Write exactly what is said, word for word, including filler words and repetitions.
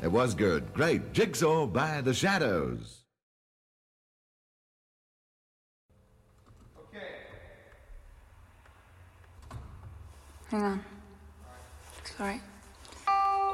It was good. Great. Jigsaw by the Shadows. Okay. Hang on. Sorry.